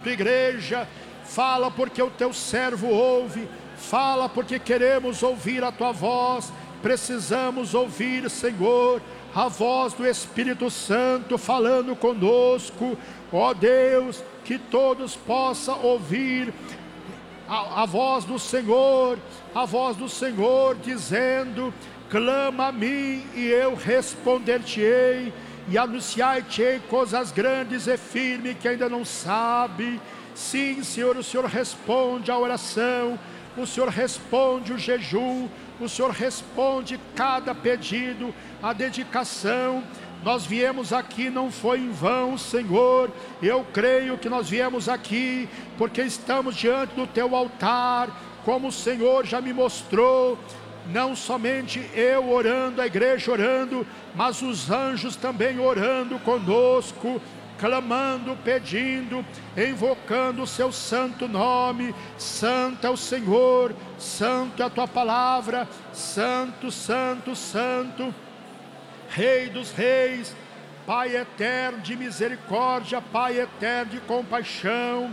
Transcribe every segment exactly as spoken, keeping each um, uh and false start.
tua igreja. Fala porque o teu servo ouve. Fala porque queremos ouvir a tua voz. Precisamos ouvir, Senhor, a voz do Espírito Santo falando conosco. Ó Deus, que todos possam ouvir a, a voz do Senhor, a voz do Senhor dizendo: clama a mim e eu responder-te-ei, e anunciar-te-ei coisas grandes e firmes que ainda não sabe. Sim, Senhor, o Senhor responde a oração, o Senhor responde o jejum, o Senhor responde cada pedido, a dedicação. Nós viemos aqui, não foi em vão, Senhor. Eu creio que nós viemos aqui porque estamos diante do teu altar, como o Senhor já me mostrou. Não somente eu orando, a igreja orando, mas os anjos também orando conosco, clamando, pedindo, invocando o seu santo nome. Santo é o Senhor, santo é a tua palavra, santo, santo, santo, Rei dos reis, Pai eterno de misericórdia, Pai eterno de compaixão.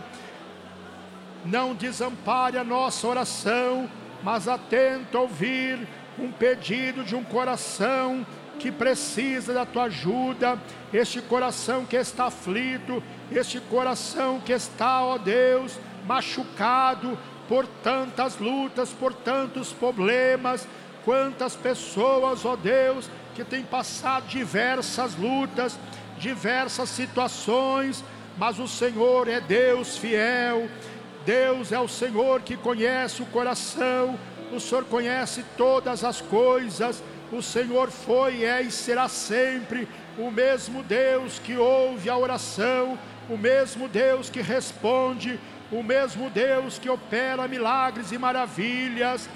Não desampare a nossa oração, mas atenta a ouvir um pedido de um coração que precisa da tua ajuda. Este coração que está aflito, este coração que está, ó Deus, machucado por tantas lutas, por tantos problemas. Quantas pessoas, ó Deus, que têm passado diversas lutas, diversas situações, mas o Senhor é Deus fiel. Deus é o Senhor que conhece o coração. O Senhor conhece todas as coisas. O Senhor foi, é e será sempre o mesmo Deus que ouve a oração, o mesmo Deus que responde, o mesmo Deus que opera milagres e maravilhas.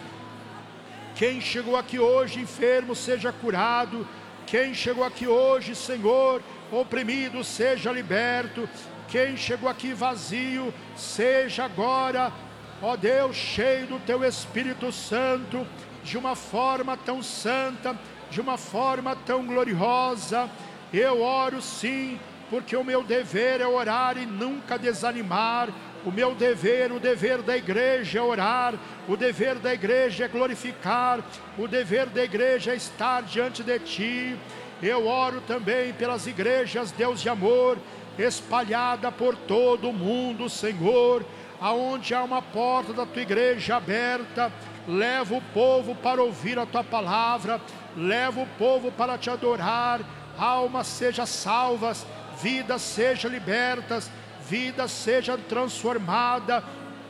Quem chegou aqui hoje enfermo seja curado. Quem chegou aqui hoje, Senhor, oprimido seja liberto. Quem chegou aqui vazio seja agora, ó Deus, cheio do teu Espírito Santo, de uma forma tão santa, de uma forma tão gloriosa. Eu oro sim, porque o meu dever é orar e nunca desanimar. O meu dever, o dever da igreja é orar, o dever da igreja é glorificar, o dever da igreja é estar diante de ti. Eu oro também pelas igrejas, Deus de amor, espalhada por todo o mundo, Senhor. Aonde há uma porta da tua igreja aberta, leva o povo para ouvir a tua palavra, leva o povo para te adorar. Almas sejam salvas, vidas sejam libertas, vidas sejam transformadas.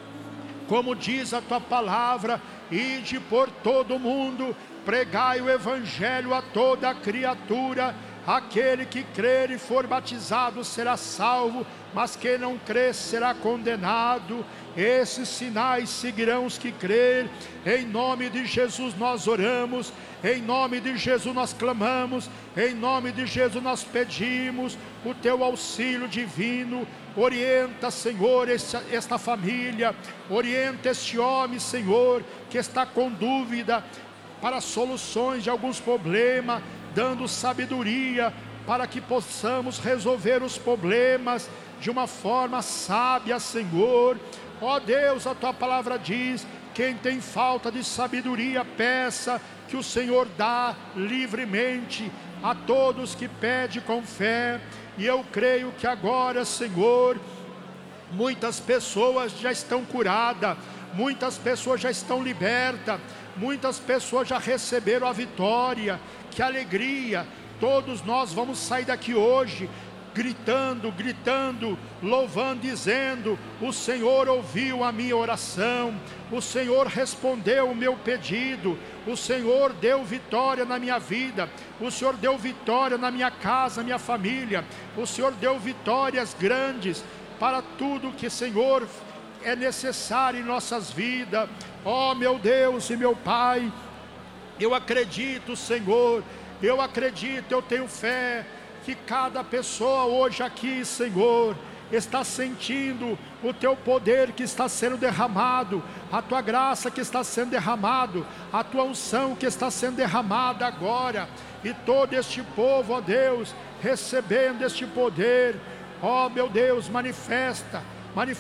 Como diz a tua palavra: ide por todo o mundo, pregai o evangelho a toda criatura. Aquele que crer e for batizado será salvo, mas quem não crer será condenado. Esses sinais seguirão os que crer. Em nome de Jesus nós oramos, em nome de Jesus nós clamamos, em nome de Jesus nós pedimos o teu auxílio divino. Orienta, Senhor, esta, esta família, orienta este homem, Senhor, que está com dúvida para soluções de alguns problemas, dando sabedoria para que possamos resolver os problemas de uma forma sábia, Senhor. Ó Deus, a tua palavra diz: quem tem falta de sabedoria, peça, que o Senhor dá livremente a todos que pedem com fé. E eu creio que agora, Senhor, muitas pessoas já estão curadas, muitas pessoas já estão libertas, muitas pessoas já receberam a vitória. Que alegria! Todos nós vamos sair daqui hoje gritando, gritando, louvando, dizendo: o Senhor ouviu a minha oração, o Senhor respondeu o meu pedido, o Senhor deu vitória na minha vida, o Senhor deu vitória na minha casa, minha família, o Senhor deu vitórias grandes para tudo que, Senhor, é necessário em nossas vidas. Ó meu Deus e meu Pai, eu acredito, Senhor, eu acredito, eu tenho fé, que cada pessoa hoje aqui, Senhor, está sentindo o teu poder que está sendo derramado, a tua graça que está sendo derramado, a tua unção que está sendo derramada agora, e todo este povo, ó Deus, recebendo este poder. Ó meu Deus, manifesta, manifesta